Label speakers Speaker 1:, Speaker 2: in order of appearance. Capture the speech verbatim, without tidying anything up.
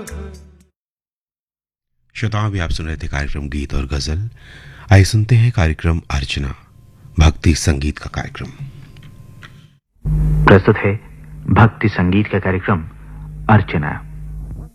Speaker 1: श्रोताओं, अभी आप सुन रहे थे कार्यक्रम गीत और गजल। आइए सुनते हैं कार्यक्रम अर्चना, भक्ति संगीत का कार्यक्रम।
Speaker 2: प्रस्तुत है भक्ति संगीत का कार्यक्रम अर्चना।